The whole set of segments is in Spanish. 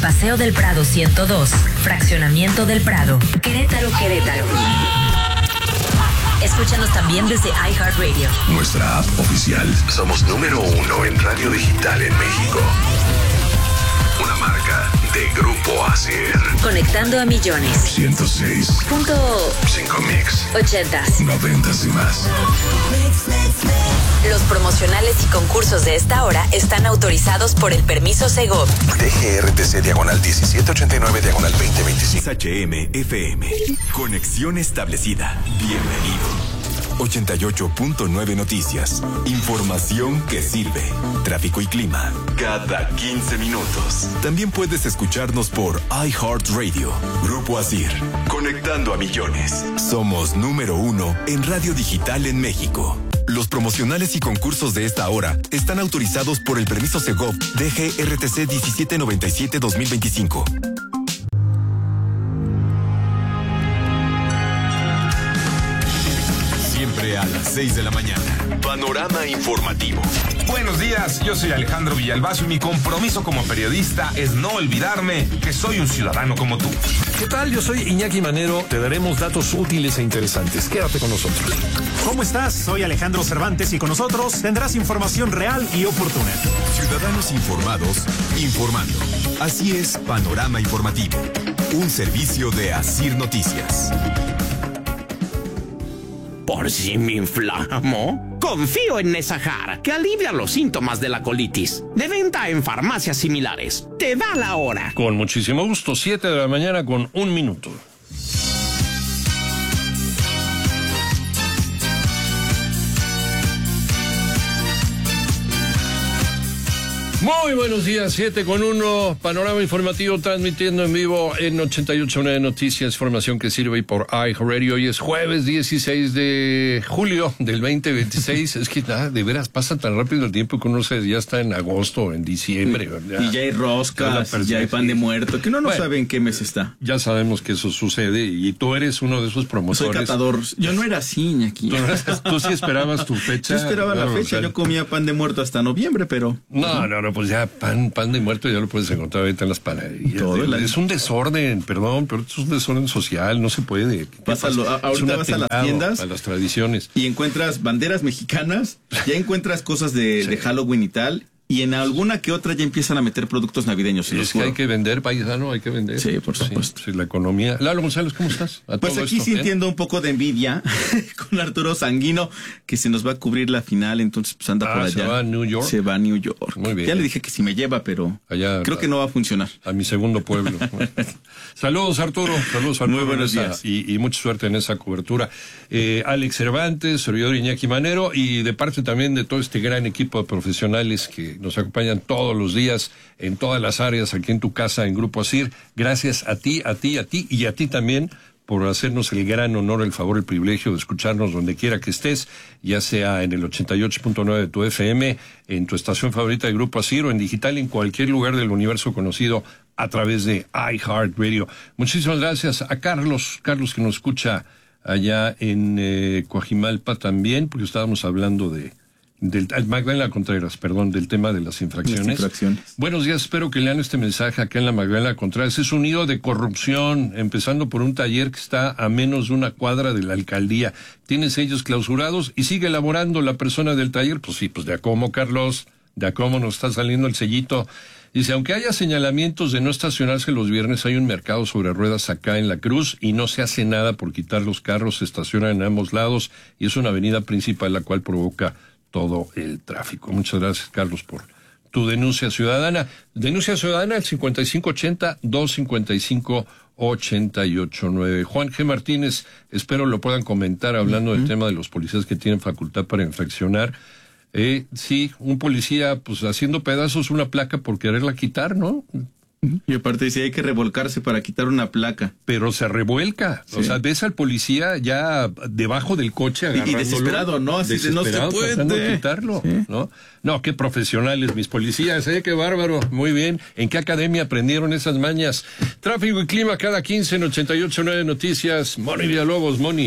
Paseo del Prado 102, Fraccionamiento del Prado, Querétaro. Escúchanos también desde iHeartRadio. Nuestra app oficial. Somos número 1 en radio digital en México. Una marca de Grupo Asir. Conectando a millones. 106.5 Mix. 80s. 90s y más. Los promocionales y concursos de esta hora están autorizados por el permiso Segov. DGRTC /1789/2025. HM-FM. Conexión establecida. Bienvenido. 88.9 Noticias. Información que sirve. Tráfico y clima. Cada 15 minutos. También puedes escucharnos por iHeartRadio. Grupo Asir. Conectando a millones. Somos número 1 en radio digital en México. Los promocionales y concursos de esta hora están autorizados por el permiso Segov DGRTC 1797-2025. Siempre a las 6 de la mañana. Panorama informativo. Buenos días, yo soy Alejandro Villalbazo y mi compromiso como periodista es no olvidarme que soy un ciudadano como tú. ¿Qué tal? Yo soy Iñaki Manero. Te daremos datos útiles e interesantes. Quédate con nosotros. ¿Cómo estás? Soy Alejandro Cervantes y con nosotros tendrás información real y oportuna. Ciudadanos informados, informando. Así es Panorama Informativo. Un servicio de Asir Noticias. ¿Por si me inflamo? Confío en Nesahar, que alivia los síntomas de la colitis. De venta en farmacias similares. Te da la hora. Con muchísimo gusto, 7 de la mañana con 1 minuto. Muy buenos días, 7:01, Panorama Informativo transmitiendo en vivo en 88.9 Noticias, información que sirve y por iHeartRadio. Hoy es jueves 16 de julio del 2026. Es que nada, de veras pasa tan rápido el tiempo que uno ya está en agosto, en diciembre. ¿Verdad? Y ya hay roscas, ya hay pan de muerto, que uno no sabe en qué mes está. Ya sabemos que eso sucede y tú eres uno de esos promotores. Soy catador. Yo no era así, Iñaki. ¿Tú sí esperabas tu fecha? Yo esperaba la fecha, yo comía pan de muerto hasta noviembre, pero... No, pues ya pan de muerto ya lo puedes encontrar ahorita en las panaderías. Es un desorden, perdón, pero es un desorden social, no se puede. Ahorita vas a las tiendas, a las tradiciones, y encuentras banderas mexicanas, ya encuentras cosas de Halloween y tal, y en alguna que otra ya empiezan a meter productos navideños. Es que hay que vender, paisano, hay que vender. Sí, por supuesto. Sí, la economía. Lalo González, ¿cómo estás? Pues aquí sintiendo un poco de envidia con Arturo Sanguino, que se nos va a cubrir la final, entonces pues anda por allá. ¿Se va a New York? Se va a New York. Muy bien. Ya le dije que si me lleva, pero allá, creo que no va a funcionar. A mi segundo pueblo. Saludos, Arturo. Muy buenos días. Y mucha suerte en esa cobertura. Alex Cervantes, servidor Iñaki Manero, y de parte también de todo este gran equipo de profesionales que nos acompañan todos los días en todas las áreas aquí en tu casa en Grupo Asir. Gracias a ti y a ti también por hacernos el gran honor, el favor, el privilegio de escucharnos donde quiera que estés, ya sea en el 88.9 de tu FM, en tu estación favorita de Grupo Asir o en digital en cualquier lugar del universo conocido a través de iHeartRadio. Muchísimas gracias a Carlos que nos escucha allá en Coajimalpa también, porque estábamos hablando del Magdalena Contreras, del tema de las infracciones. Buenos días, espero que lean este mensaje acá en la Magdalena Contreras. Es un nido de corrupción, empezando por un taller que está a menos de una cuadra de la alcaldía. Tiene sellos clausurados y sigue elaborando la persona del taller. Pues sí, pues de a cómo, Carlos, de a cómo nos está saliendo el sellito. Dice, aunque haya señalamientos de no estacionarse los viernes, hay un mercado sobre ruedas acá en La Cruz y no se hace nada por quitar los carros, se estacionan en ambos lados y es una avenida principal la cual provoca todo el tráfico. Muchas gracias, Carlos, por tu denuncia ciudadana. Denuncia ciudadana al 5580-255-889. Juan G. Martínez, espero lo puedan comentar hablando del tema de los policías que tienen facultad para infraccionar. Sí, un policía pues haciendo pedazos una placa por quererla quitar, ¿no? Y aparte dice, hay que revolcarse para quitar una placa. Pero se revuelca. Sí. O sea, ves al policía ya debajo del coche agarrándolo. Y desesperado, ¿no? Así de no se puede. Tratando de quitarlo, ¿sí? No, qué profesionales mis policías, qué bárbaro. Muy bien. ¿En qué academia aprendieron esas mañas? Tráfico y clima cada 15 en 88.9 Noticias. Moni Villalobos, Moni.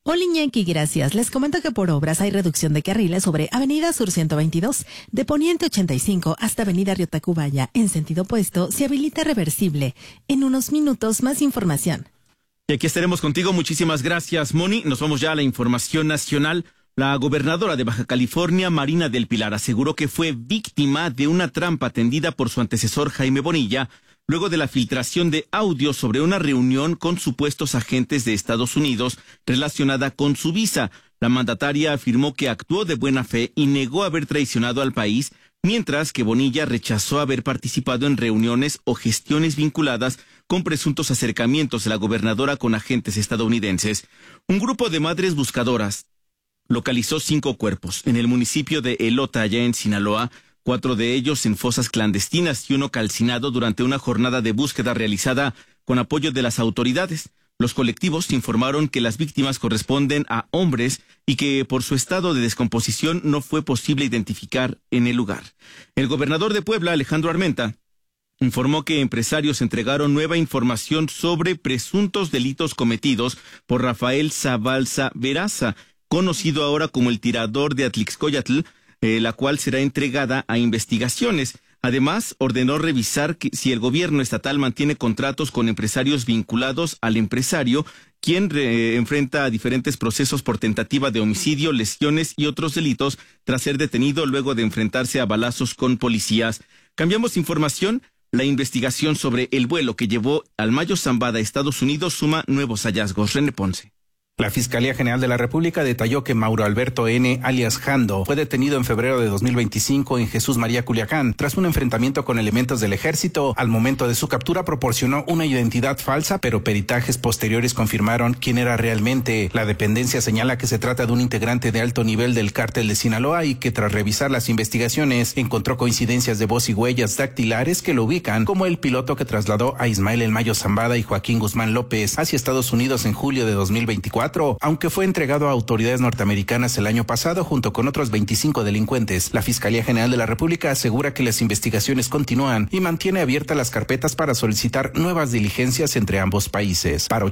Hola Iñaki, gracias. Les comento que por obras hay reducción de carriles sobre Avenida Sur 122, de Poniente 85 hasta Avenida Río Tacubaya. En sentido opuesto, se habilita reversible. En unos minutos, más información. Y aquí estaremos contigo. Muchísimas gracias, Moni. Nos vamos ya a la información nacional. La gobernadora de Baja California, Marina del Pilar, aseguró que fue víctima de una trampa tendida por su antecesor Jaime Bonilla, luego de la filtración de audio sobre una reunión con supuestos agentes de Estados Unidos relacionada con su visa. La mandataria afirmó que actuó de buena fe y negó haber traicionado al país, mientras que Bonilla rechazó haber participado en reuniones o gestiones vinculadas con presuntos acercamientos de la gobernadora con agentes estadounidenses. Un grupo de madres buscadoras localizó 5 cuerpos en el municipio de Elota, allá en Sinaloa, 4 de ellos en fosas clandestinas y 1 calcinado durante una jornada de búsqueda realizada con apoyo de las autoridades. Los colectivos informaron que las víctimas corresponden a hombres y que por su estado de descomposición no fue posible identificar en el lugar. El gobernador de Puebla, Alejandro Armenta, informó que empresarios entregaron nueva información sobre presuntos delitos cometidos por Rafael Zabalza Veraza, conocido ahora como el tirador de Atlixcoyatl, la cual será entregada a investigaciones. Además, ordenó revisar si el gobierno estatal mantiene contratos con empresarios vinculados al empresario, quien enfrenta diferentes procesos por tentativa de homicidio, lesiones y otros delitos tras ser detenido luego de enfrentarse a balazos con policías. Cambiamos información. La investigación sobre el vuelo que llevó al Mayo Zambada a Estados Unidos suma nuevos hallazgos. René Ponce. La Fiscalía General de la República detalló que Mauro Alberto N., alias Jando, fue detenido en febrero de 2025 en Jesús María, Culiacán, tras un enfrentamiento con elementos del ejército. Al momento de su captura proporcionó una identidad falsa, pero peritajes posteriores confirmaron quién era realmente. La dependencia señala que se trata de un integrante de alto nivel del cártel de Sinaloa y que tras revisar las investigaciones encontró coincidencias de voz y huellas dactilares que lo ubican como el piloto que trasladó a Ismael El Mayo Zambada y Joaquín Guzmán López hacia Estados Unidos en julio de 2024. Aunque fue entregado a autoridades norteamericanas el año pasado junto con otros 25 delincuentes. La Fiscalía General de la República asegura que las investigaciones continúan y mantiene abiertas las carpetas para solicitar nuevas diligencias entre ambos países. Para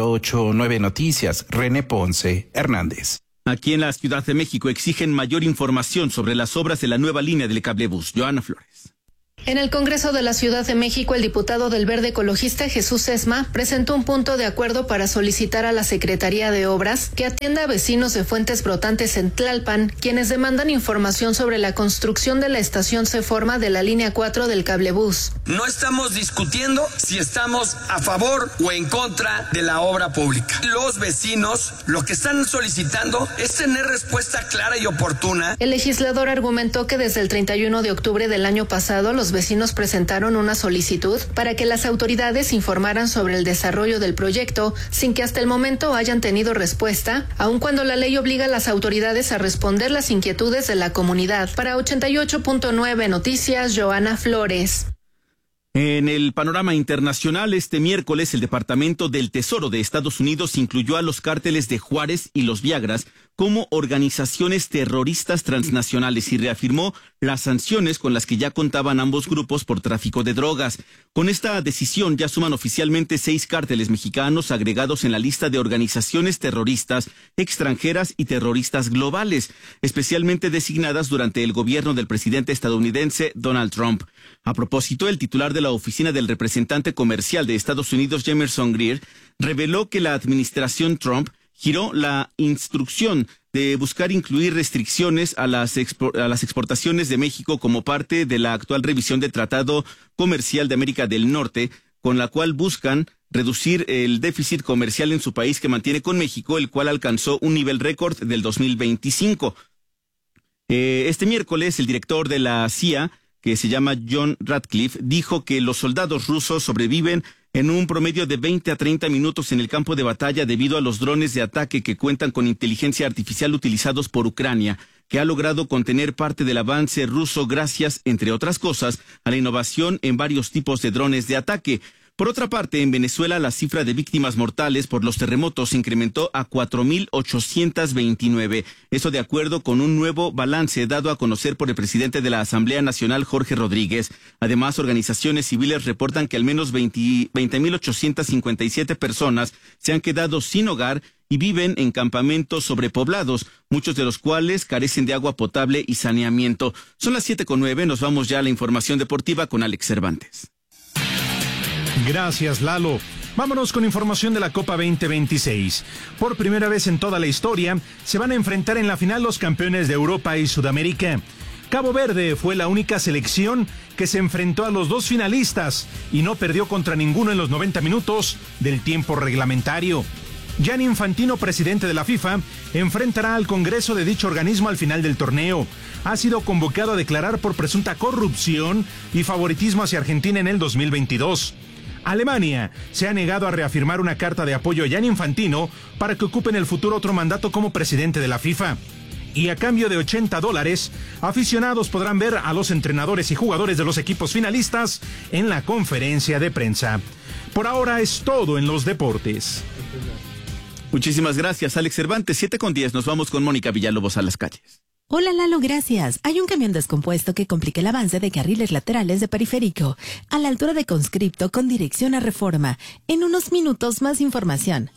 88.9 Noticias, René Ponce Hernández. Aquí en la Ciudad de México exigen mayor información sobre las obras de la nueva línea del cablebús. Joana Flores. En el Congreso de la Ciudad de México, el diputado del Verde Ecologista Jesús Esma presentó un punto de acuerdo para solicitar a la Secretaría de Obras que atienda a vecinos de Fuentes Brotantes en Tlalpan, quienes demandan información sobre la construcción de la estación Seforma de la línea 4 del cablebús. No estamos discutiendo si estamos a favor o en contra de la obra pública. Los vecinos lo que están solicitando es tener respuesta clara y oportuna. El legislador argumentó que desde el 31 de octubre del año pasado los vecinos presentaron una solicitud para que las autoridades informaran sobre el desarrollo del proyecto sin que hasta el momento hayan tenido respuesta, aun cuando la ley obliga a las autoridades a responder las inquietudes de la comunidad. Para 88.9 Noticias, Joana Flores. En el panorama internacional, este miércoles el Departamento del Tesoro de Estados Unidos incluyó a los cárteles de Juárez y los Viagras como organizaciones terroristas transnacionales y reafirmó las sanciones con las que ya contaban ambos grupos por tráfico de drogas. Con esta decisión ya suman oficialmente 6 cárteles mexicanos agregados en la lista de organizaciones terroristas extranjeras y terroristas globales, especialmente designadas durante el gobierno del presidente estadounidense Donald Trump. A propósito, el titular de la oficina del representante comercial de Estados Unidos, Jameson Greer, reveló que la administración Trump giró la instrucción de buscar incluir restricciones a las exportaciones de México como parte de la actual revisión del Tratado Comercial de América del Norte, con la cual buscan reducir el déficit comercial en su país que mantiene con México, el cual alcanzó un nivel récord del 2025. Este miércoles, el director de la CIA, que se llama John Ratcliffe, dijo que los soldados rusos sobreviven en un promedio de 20 a 30 minutos en el campo de batalla debido a los drones de ataque que cuentan con inteligencia artificial utilizados por Ucrania, que ha logrado contener parte del avance ruso gracias, entre otras cosas, a la innovación en varios tipos de drones de ataque. Por otra parte, en Venezuela la cifra de víctimas mortales por los terremotos se incrementó a 4.829. Eso de acuerdo con un nuevo balance dado a conocer por el presidente de la Asamblea Nacional, Jorge Rodríguez. Además, organizaciones civiles reportan que al menos 20.857 personas se han quedado sin hogar y viven en campamentos sobrepoblados, muchos de los cuales carecen de agua potable y saneamiento. Son las 7:09, nos vamos ya a la información deportiva con Alex Cervantes. Gracias, Lalo. Vámonos con información de la Copa 2026. Por primera vez en toda la historia, se van a enfrentar en la final los campeones de Europa y Sudamérica. Cabo Verde fue la única selección que se enfrentó a los dos finalistas y no perdió contra ninguno en los 90 minutos del tiempo reglamentario. Gianni Infantino, presidente de la FIFA, enfrentará al Congreso de dicho organismo al final del torneo. Ha sido convocado a declarar por presunta corrupción y favoritismo hacia Argentina en el 2022. Alemania se ha negado a reafirmar una carta de apoyo a Gianni Infantino para que ocupe en el futuro otro mandato como presidente de la FIFA. Y a cambio de $80, aficionados podrán ver a los entrenadores y jugadores de los equipos finalistas en la conferencia de prensa. Por ahora es todo en los deportes. Muchísimas gracias, Alex Cervantes. 7:10, nos vamos con Mónica Villalobos a las calles. Hola Lalo, gracias. Hay un camión descompuesto que complica el avance de carriles laterales de Periférico, a la altura de Conscripto con dirección a Reforma. En unos minutos más información.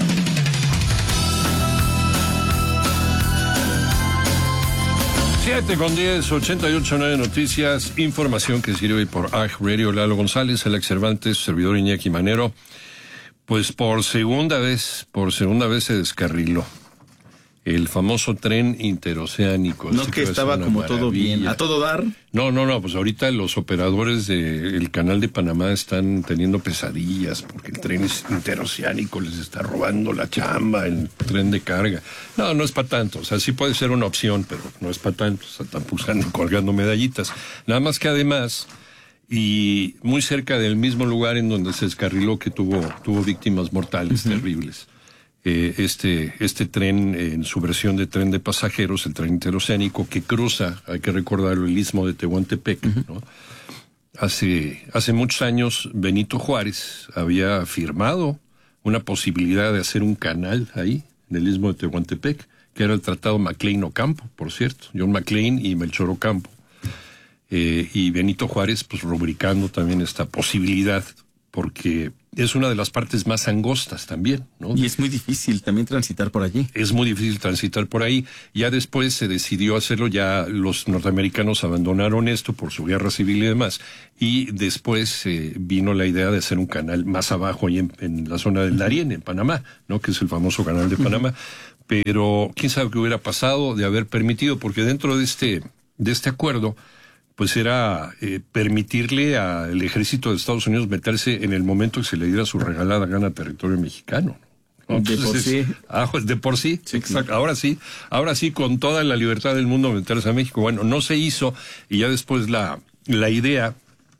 Siete con 10, 88.9 Noticias, información que sirve por AG Radio. Lalo González, Alex Cervantes, servidor Iñaki Manero. Pues por segunda vez se descarriló el famoso tren interoceánico. No, que estaba como maravilla. Todo bien, a todo dar. No, pues ahorita los operadores del canal de Panamá están teniendo pesadillas porque el tren interoceánico les está robando la chamba, el tren de carga. No es para tanto, o sea, sí puede ser una opción, pero no es para tanto, o sea, tampoco están colgando medallitas. Nada más que además, y muy cerca del mismo lugar en donde se descarriló, que tuvo víctimas mortales terribles. Este tren, en su versión de tren de pasajeros, el tren interoceánico que cruza, hay que recordarlo, el istmo de Tehuantepec, ¿no? Hace muchos años Benito Juárez había firmado una posibilidad de hacer un canal ahí, en el istmo de Tehuantepec, que era el Tratado McLean-Ocampo, por cierto, John McLean y Melchor Ocampo. Y Benito Juárez, pues rubricando también esta posibilidad, porque es una de las partes más angostas también, ¿no? Y es muy difícil también transitar por allí. Es muy difícil transitar por ahí. Ya después se decidió hacerlo, ya los norteamericanos abandonaron esto por su guerra civil y demás, y después vino la idea de hacer un canal más abajo, ahí en la zona del Darién, en Panamá, ¿no? Que es el famoso canal de Panamá. Pero quién sabe qué hubiera pasado de haber permitido, porque dentro de este acuerdo, pues era permitirle al ejército de Estados Unidos meterse en el momento que se le diera su regalada gana a territorio mexicano, ¿no? Entonces, de por sí. Sí, exacto. Ahora sí, con toda la libertad del mundo meterse a México. Bueno, no se hizo, y ya después la idea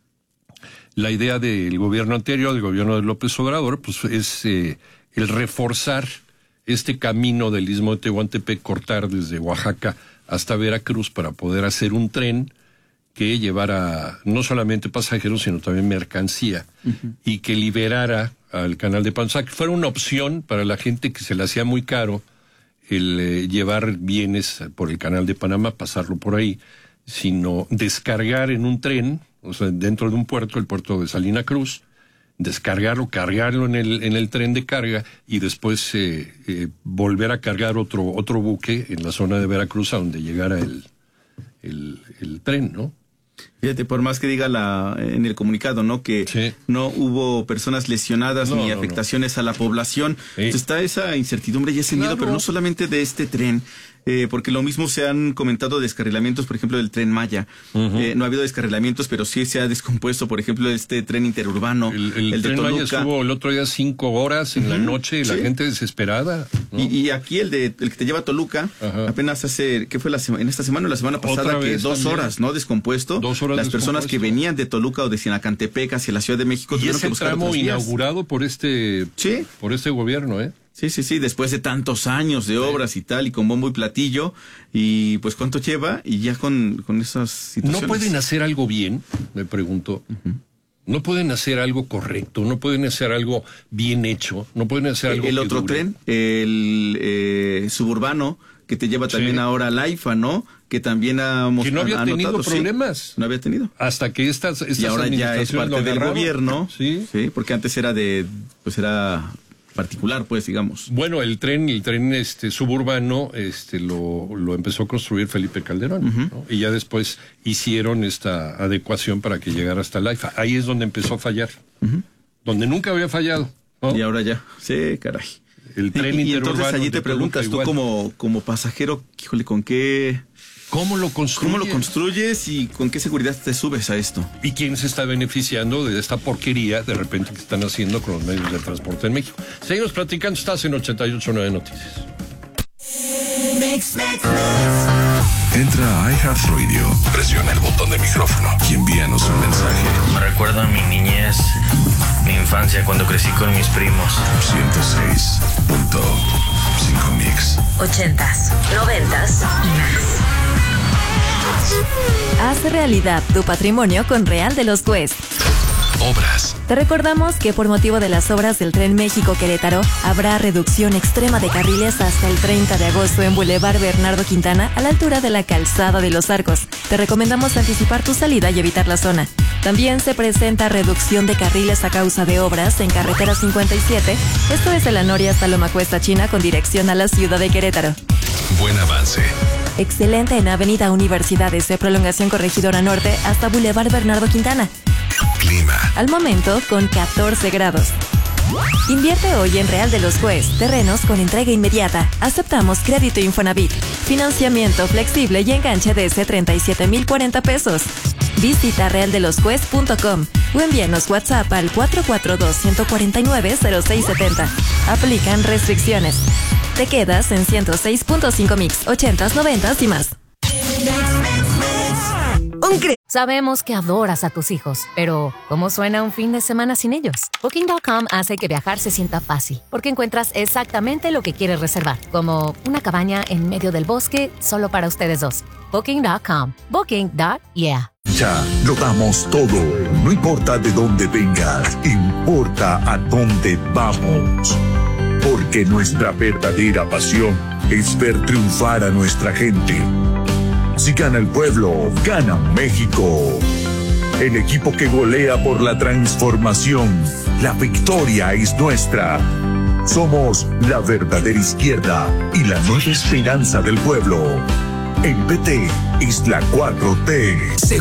del gobierno anterior, del gobierno de López Obrador, pues es el reforzar este camino del istmo de Tehuantepec, cortar desde Oaxaca hasta Veracruz para poder hacer un tren que llevara no solamente pasajeros, sino también mercancía, y que liberara al canal de Panamá, que fuera una opción para la gente que se le hacía muy caro el llevar bienes por el canal de Panamá, pasarlo por ahí, sino descargar en un tren, o sea, dentro de un puerto, el puerto de Salina Cruz, descargarlo, cargarlo en el tren de carga, y después volver a cargar otro buque en la zona de Veracruz a donde llegara el tren, ¿no? Fíjate, por más que diga en el comunicado, ¿no? Que sí, no hubo personas lesionadas ni afectaciones a la población. Sí. Está esa incertidumbre y ese miedo, pero no solamente de este tren, porque lo mismo se han comentado descarrilamientos, por ejemplo, del Tren Maya. No ha habido descarrilamientos, pero sí se ha descompuesto, por ejemplo, este tren interurbano. El Tren de Maya estuvo el otro día 5 horas en la noche, y la gente desesperada, ¿no? Y aquí el que te lleva a Toluca, apenas hace, ¿qué fue en esta semana o la semana pasada? Que 2 horas, ¿no? Descompuesto. 2 horas. Las personas que venían de Toluca o de Sinacantepec hacia la Ciudad de México tuvieron que buscar otras vías. Inaugurado por este gobierno, Sí, después de tantos años de obras y tal, y con bombo y platillo, y pues ¿cuánto lleva? Y ya con esas situaciones. ¿No pueden hacer algo bien? Me pregunto. ¿No pueden hacer algo correcto? ¿No pueden hacer algo bien hecho? ¿No pueden hacer algo el otro dure? Tren, el suburbano, que te lleva también ahora al AIFA, ¿no? Que también que no había tenido problemas. No había tenido. Hasta que estas y ahora ya es parte del gobierno. Sí, porque antes era era particular, pues, digamos. Bueno, el tren suburbano lo empezó a construir Felipe Calderón, ¿no? Y ya después hicieron esta adecuación para que llegara hasta el AIFA. Ahí es donde empezó a fallar, donde nunca había fallado, ¿no? Y ahora ya, sí, caray. El tren y entonces allí te preguntas tú como pasajero, híjole, ¿con qué? ¿Cómo lo construyes y con qué seguridad te subes a esto? ¿Y quién se está beneficiando de esta porquería de repente que están haciendo con los medios de transporte en México? Seguimos platicando, estás en 88.9 Noticias. Entra a iHeartRadio, presiona el botón de micrófono y envíanos un mensaje. Me recuerda a mi niñez, mi infancia cuando crecí con mis primos. 106.5 Mix. 80s, 90s y más. Haz realidad tu patrimonio con Real de los Quest. Obras. Te recordamos que por motivo de las obras del Tren México-Querétaro habrá reducción extrema de carriles hasta el 30 de agosto en Boulevard Bernardo Quintana a la altura de la Calzada de los Arcos. Te recomendamos anticipar tu salida y evitar la zona. También se presenta reducción de carriles a causa de obras en Carretera 57, esto es de la Noria hasta Loma Cuesta China con dirección a la ciudad de Querétaro. Buen avance. Excelente en Avenida Universidades de Prolongación Corregidora Norte hasta Boulevard Bernardo Quintana. Clima. Al momento con 14 grados. Invierte hoy en Real de los Quest, terrenos con entrega inmediata. Aceptamos crédito Infonavit, financiamiento flexible y enganche desde 37,040 pesos. Visita realdelosquest.com o envíanos WhatsApp al 442-149-0670. Aplican restricciones. Te quedas en 106.5 Mix, 80s, 90s y más. Sabemos que adoras a tus hijos, pero ¿cómo suena un fin de semana sin ellos? Booking.com hace que viajar se sienta fácil, porque encuentras exactamente lo que quieres reservar, como una cabaña en medio del bosque solo para ustedes dos. Booking.com. Booking.yeah. Ya lo damos todo. No importa de dónde vengas, importa a dónde vamos. Porque nuestra verdadera pasión es ver triunfar a nuestra gente. Si gana el pueblo, gana México. El equipo que golea por la transformación. La victoria es nuestra. Somos la verdadera izquierda y la nueva esperanza del pueblo. El PT es la 4T.